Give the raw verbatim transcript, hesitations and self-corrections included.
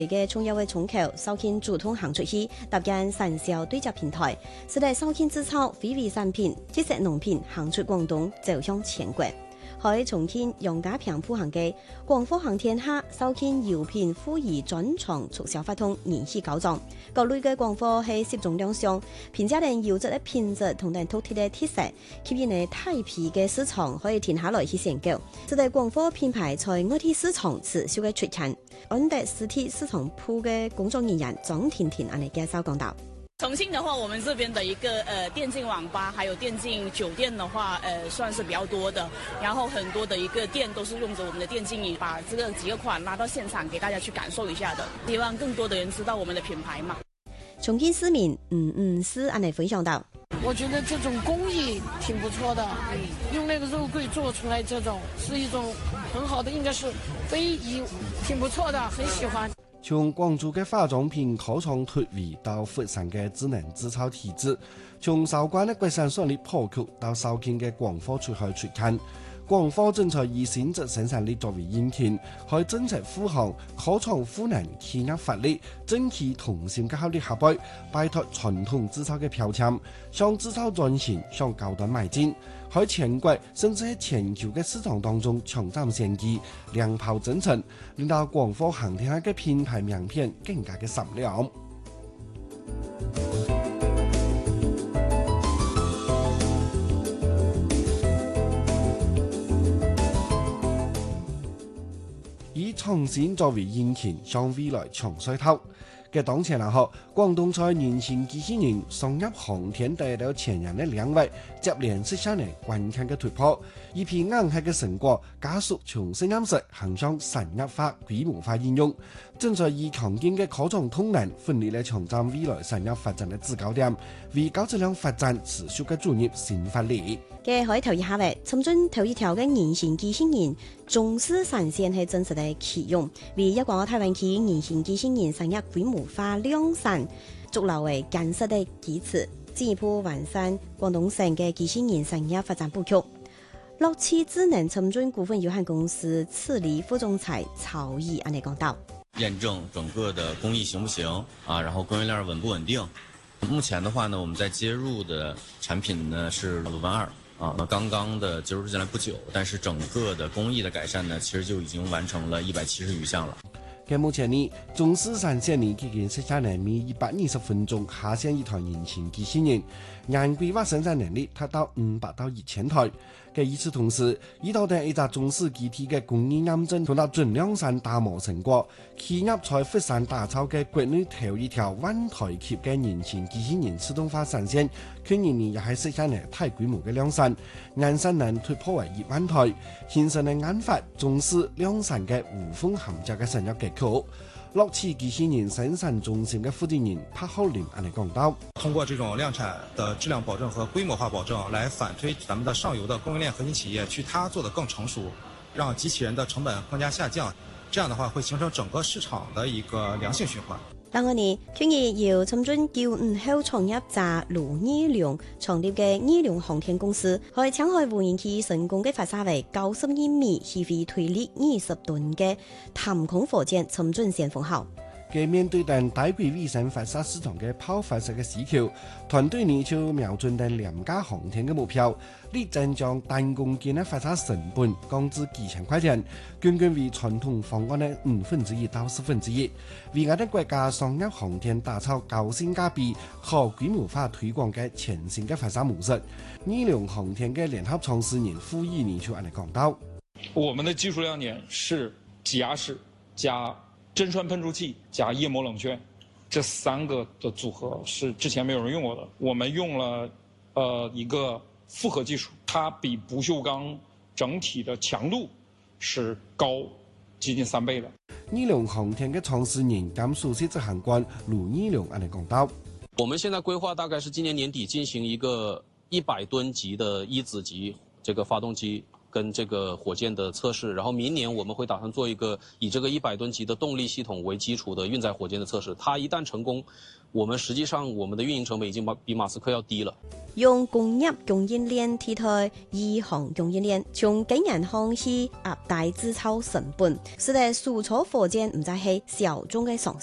嘅重要嘅窗口，首先主動行出去，搭建產銷對接平台，使得首先製造非遺產品、特色農品行出廣東，走向全國。喺重慶楊家坪鋪行嘅廣貨行天下，首先郵品貨宜專場促銷活動延續高漲，各類嘅廣貨係集中亮相，並且咧優質嘅品質同埋獨特嘅特色，吸引咧大批嘅市場可以停下來去選購，使得廣貨品牌在外地市場持續嘅出現。安德實體市場鋪嘅工作人員張婷婷安尼介紹講到。 重慶的話，我們這邊的一個呃電競網吧，還有電競酒店的話，呃算是比較多的。然後很多的一個店都是用着我們的電競椅，把這個幾個款拉到現場給大家去感受一下的。希望更多的人知道我們的品牌嘛。 重慶市民嗯嗯是安尼分享到， 我覺得這種工藝挺不錯的，用那個肉桂做出來，這種是一種很好的，應該是非遺，挺不錯的，很喜歡。 從廣州嘅化妝品科創突圍到佛山嘅智能製造體制，從韶關嘅國產雙力破局到肇慶嘅廣貨出海出刊，廣貨正在以新質生產力作為引擎，喺政策扶航、科創賦能、企業發力、整體同心嘅效力下背，擺脫傳統製造嘅標籤，向製造轉型、向高端邁進，喺全國甚至喺全球嘅市場當中搶佔先機，亮炮征程，令到廣貨行天下嘅品牌名片更加嘅閃亮。以創新作為引擎，向未來搶水頭。嘅當前來說，廣東在年輕機器人、商業航天得到前人的領域，接連實現了關鍵嘅突破，一批硬核嘅成果加速從實驗室行向產業化、規模化應用，正在以強勁嘅科創動能，奮力嚟搶佔未來產業發展嘅制高點，為高質量發展持續嘅注入新發力。 嘅可以頭一下嘅，尋準頭一條嘅年輕機器人，重視產線係真實嘅啟用，為一個台灣區年輕機器人產業規模化量產築牢為堅實嘅基礎，進一步完善廣東省嘅機器人產業發展布局。樂器智能尋準股份有限公司次理副總裁曹毅安尼講到， 驗證整個的工藝行不行啊，然後供應鏈穩不穩定。目前的話呢，我們在接入的產品呢是魯班二啊，那剛剛的接入進來不久，但是整個的工藝的改善呢，其實就已經完成了一百七十餘項了。 嘅目前呢，中市產線呢已經實現了每一百二十分鐘下線一台年輕機器人，按規劃生產能力達到五百到一千台。嘅與此同時，依度嘅一隻中視機體嘅工藝驗證同埋準量產打磨成果，企業在佛山打造嘅國內頭一條萬台級嘅年輕機器人自動化產線，去年呢也係實現了大規模嘅量產，年產能突破為一萬台，形成了研發中視量產嘅無縫銜接嘅產業結構。樂器機器人生產中心嘅負責人柏浩林安尼講到， 通過這種量產的質量保證和規模化保證，來反推咱們的上游的供應鏈核心企業，去它做得更成熟，讓機器人的成本更加下降，這樣的話會形成整個市場的一個良性循環。 當我哋去年由深圳九五後創業者盧義良創立嘅義良航天公司，喺青海無人機成功嘅發射為九十一米起飛推力二十噸嘅探空火箭深圳先鋒號。 嘅面對等大規衛星發射市場嘅爆發式嘅需求，團隊呢就瞄準定廉價航天嘅目標，力爭將單貢件嘅發射成本降至幾千塊錢，僅僅為傳統方案嘅五分之一到十分之一，為我哋國家商業航天打造高性價比、可規模化推廣嘅全新嘅發射模式。義良航天嘅聯合創始人傅毅呢就安尼講到， 我們的技術亮點是擠壓式加真栓噴出器加液膜冷卻，這三個的組合是之前沒有人用過的。我們用了，呃，一個複合技術，它比不鏽鋼整體的強度是高接近三倍的。 義良航天嘅創始人兼首席執行官盧義良安尼講到， 我們現在規劃大概是今年年底進行一個一百噸級的一子級這個發動機跟这个火箭的测试，然后明年我们会打算做一个以这个一百吨级的动力系统为基础的运载火箭的测试。它一旦成功，我們實際上我們的運營成本已經比馬斯克要低了。 用工業供應鏈替代移航供應鏈，從經營航去壓低製造成本，使得輸出火箭唔再係小眾嘅嘗試。